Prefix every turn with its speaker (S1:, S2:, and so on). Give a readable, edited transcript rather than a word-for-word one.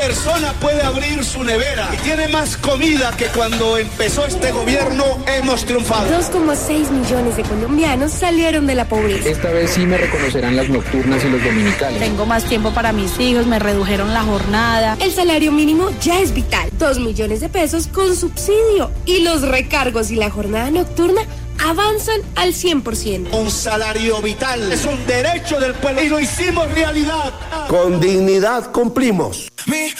S1: Persona puede abrir su nevera y tiene más comida que cuando empezó este gobierno. Hemos triunfado.
S2: 2,6 millones de colombianos salieron de la pobreza.
S3: Esta vez sí me reconocerán las nocturnas y los dominicales.
S4: Tengo más tiempo para mis hijos, me redujeron la jornada.
S2: El salario mínimo ya es vital. 2 millones de pesos con subsidio. Y los recargos y la jornada nocturna avanzan al 100%.
S1: Un salario vital es un derecho del pueblo y lo hicimos realidad.
S5: Con dignidad cumplimos.